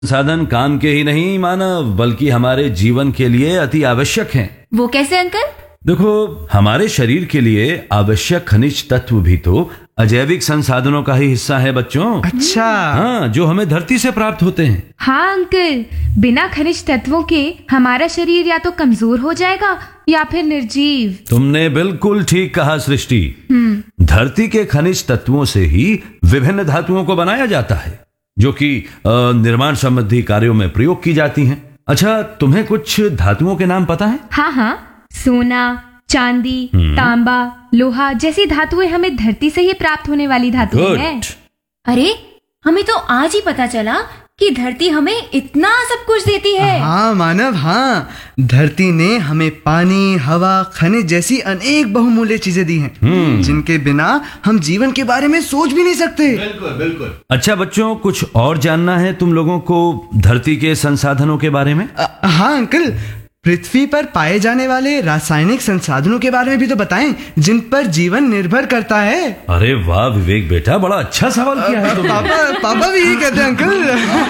साधन काम के ही नहीं मानव, बल्कि हमारे जीवन के लिए अति आवश्यक हैं। वो कैसे अंकल? देखो, हमारे शरीर के लिए आवश्यक खनिज तत्व भी तो अजैविक संसाधनों का ही हिस्सा है बच्चों। अच्छा। हाँ, जो हमें धरती से प्राप्त होते हैं। हाँ अंकल, बिना खनिज तत्वों के हमारा शरीर या तो कमजोर हो जाएगा या फिर निर्जीव। तुमने बिल्कुल ठीक कहा सृष्टि। धरती के खनिज तत्वों से ही विभिन्न धातुओं को बनाया जाता है, जो कि निर्माण संबंधी कार्यों में प्रयोग की जाती हैं। अच्छा, तुम्हें कुछ धातुओं के नाम पता है? हाँ, सोना, चांदी, तांबा, लोहा जैसी धातुएं हमें धरती से ही प्राप्त होने वाली धातुएं हैं। अरे, हमें तो आज ही पता चला कि धरती हमें इतना सब कुछ देती है। हाँ मानव, हाँ, धरती ने हमें पानी, हवा, खनिज जैसी अनेक बहुमूल्य चीजें दी हैं, जिनके बिना हम जीवन के बारे में सोच भी नहीं सकते। बिल्कुल बिल्कुल। अच्छा बच्चों, कुछ और जानना है तुम लोगों को धरती के संसाधनों के बारे में? हाँ अंकल, पृथ्वी पर पाए जाने वाले रासायनिक संसाधनों के बारे में भी तो बताएं, जिन पर जीवन निर्भर करता है। अरे वाह विवेक बेटा, बड़ा अच्छा सवाल किया है तुमने। पापा भी यही कहते हैं अंकल।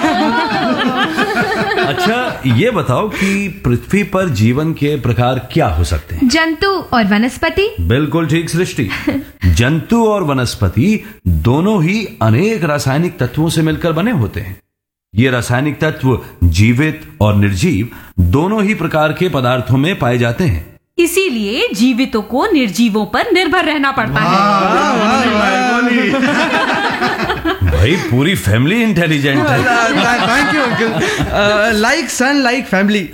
अच्छा, ये बताओ कि पृथ्वी पर जीवन के प्रकार क्या हो सकते हैं? जंतु और वनस्पति। बिल्कुल ठीक सृष्टि। जंतु और वनस्पति दोनों ही अनेक रासायनिक तत्वों से मिलकर बने होते हैं। ये रासायनिक तत्व जीवित और निर्जीव दोनों ही प्रकार के पदार्थों में पाए जाते हैं। इसीलिए जीवितों को निर्जीवों पर निर्भर रहना पड़ता है। भाई, पूरी फैमिली इंटेलिजेंट है। Thank you uncle. Like sun like family.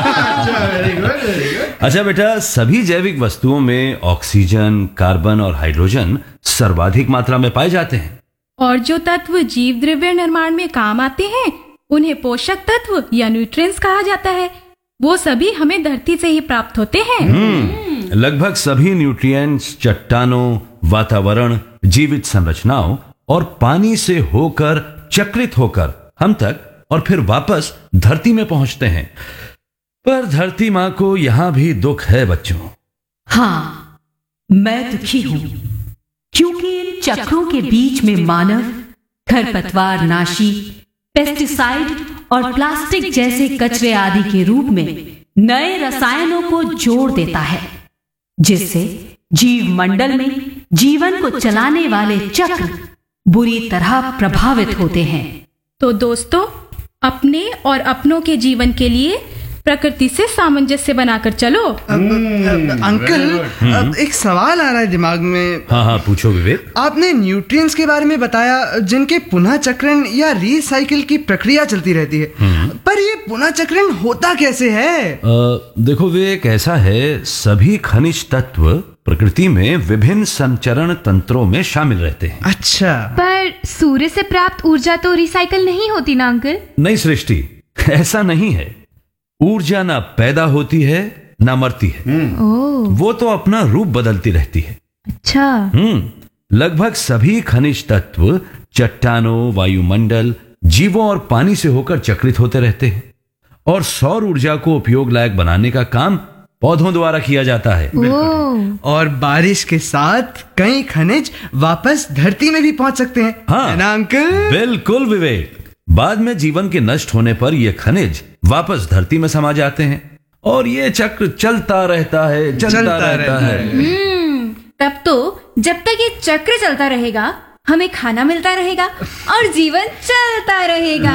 अच्छा बेटा, सभी जैविक वस्तुओं में ऑक्सीजन, कार्बन और हाइड्रोजन सर्वाधिक मात्रा में पाए जाते हैं। और जो तत्व जीव द्रव्य निर्माण में काम आते हैं, उन्हें पोषक तत्व या न्यूट्रिएंट्स कहा जाता है। वो सभी हमें धरती से ही प्राप्त होते हैं। लगभग सभी न्यूट्रिएंट्स चट्टानों, वातावरण, जीवित संरचनाओं और पानी से होकर चक्रित होकर हम तक और फिर वापस धरती में पहुंचते हैं। पर धरती माँ को यहाँ भी दुख है बच्चों। हाँ, मैं दुखी हूँ, क्योंकि इन चक्रों के बीच में मानव खरपतवार नाशी, पेस्टिसाइड और प्लास्टिक जैसे कचरे आदि के रूप में नए रसायनों को जोड़ देता है, जिससे जीव मंडल में जीवन को चलाने वाले चक्र बुरी तरह प्रभावित होते हैं। तो दोस्तों, अपने और अपनों के जीवन के लिए प्रकृति से सामंजस्य बनाकर चलो। अंकल, एक सवाल आ रहा है दिमाग में। हाँ, पूछो विवेक। आपने न्यूट्रिएंट्स के बारे में बताया, जिनके पुनः चक्रण या रिसाइकिल की प्रक्रिया चलती रहती है, पर ये पुनः चक्रण होता कैसे है? देखो विवेक, ऐसा है, सभी खनिज तत्व प्रकृति में विभिन्न संचरण तंत्रों में शामिल रहते हैं। अच्छा। पर सूर्य से प्राप्त ऊर्जा तो रिसाइकिल नहीं होती ना अंकल? नहीं सृष्टि, ऐसा नहीं है। ऊर्जा ना पैदा होती है ना मरती है। वो तो अपना रूप बदलती रहती है। अच्छा। लगभग सभी खनिज तत्व चट्टानों, वायुमंडल, जीवों और पानी से होकर चक्रित होते रहते हैं। और सौर ऊर्जा को उपयोग लायक बनाने का काम पौधों द्वारा किया जाता है। और बारिश के साथ कई खनिज वापस धरती में भी पहुंच सकते हैं। हाँ, है ना अंकल? बिल्कुल विवेक। बाद में जीवन के नष्ट होने पर ये खनिज वापस धरती में समा जाते हैं और ये चक्र चलता रहता है, चलता रहता है। तब तो जब तक ये चक्र चलता रहेगा, हमें खाना मिलता रहेगा और जीवन चलता रहेगा।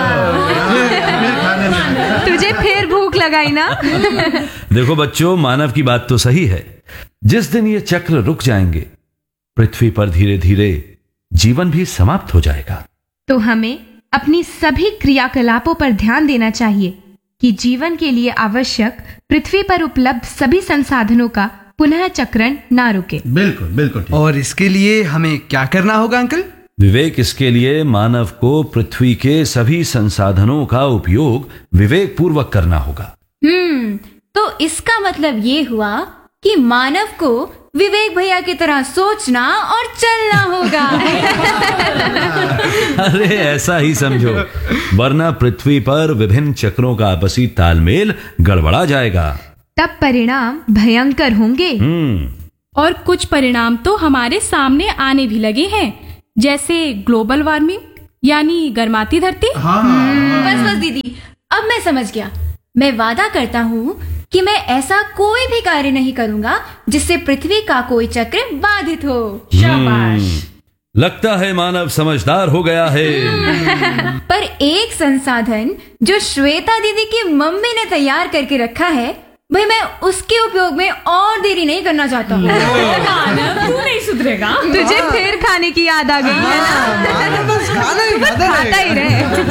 तुझे फिर भूख लगाई ना? देखो बच्चों, मानव की बात तो सही है। जिस दिन ये चक्र रुक जाएंगे, पृथ्वी पर धीरे धीरे जीवन भी समाप्त हो जाएगा। तो हमें अपनी सभी क्रियाकलापों पर ध्यान देना चाहिए कि जीवन के लिए आवश्यक पृथ्वी पर उपलब्ध सभी संसाधनों का पुनः चक्रण ना रुके। बिल्कुल बिल्कुल। और इसके लिए हमें क्या करना होगा अंकल? विवेक, इसके लिए मानव को पृथ्वी के सभी संसाधनों का उपयोग विवेक पूर्वक करना होगा। तो इसका मतलब ये हुआ कि मानव को विवेक भैया की तरह सोचना और चलना होगा। अरे ऐसा ही समझो, वरना पृथ्वी पर विभिन्न चक्रों का आपसी तालमेल गड़बड़ा जाएगा। तब परिणाम भयंकर होंगे। और कुछ परिणाम तो हमारे सामने आने भी लगे हैं, जैसे ग्लोबल वार्मिंग, यानी गर्माती धरती। बस बस दीदी, अब मैं समझ गया। मैं वादा करता हूँ कि मैं ऐसा कोई भी कार्य नहीं करूँगा जिससे पृथ्वी का कोई चक्र बाधित हो। शाबाश। लगता है मानव समझदार हो गया है। पर एक संसाधन जो श्वेता दीदी की मम्मी ने तैयार करके रखा है, भाई मैं उसके उपयोग में और देरी नहीं करना चाहता हूँ। मानव, तू नहीं सुधरेगा। तुझे फिर खाने की याद आ गई है ना? बस खाना ही खाता खाता ही रहे।